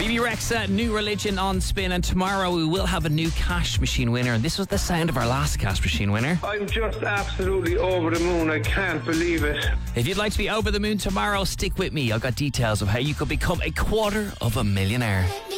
Stevie Rexa, New Religion on Spin, and tomorrow we will have a new cash machine winner, and this was the sound of our last cash machine winner. I'm just absolutely over the moon. I can't believe it. If you'd like to be over the moon tomorrow, stick with me. I've got details of how you could become a $250,000 millionaire.